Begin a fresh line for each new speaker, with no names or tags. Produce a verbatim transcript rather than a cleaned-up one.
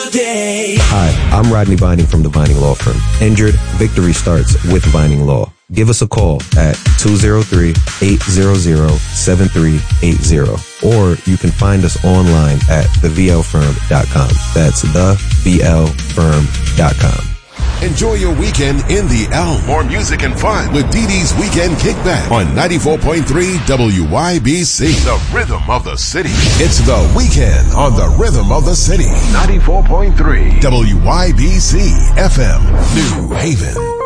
day.
Hi, I'm Rodney Vining from the Vining Law Firm. Injured, victory starts with Vining Law. Give us a call at two oh three, eight hundred, seven three eight zero. Or you can find us online at the v l firm dot com. That's the v l firm dot com.
Enjoy your weekend in the L. More music and fun with Dee Dee's Weekend Kickback on ninety-four point three W Y B C. The rhythm of the city. It's the weekend on the rhythm of the city. ninety-four point three W Y B C F M, New Haven.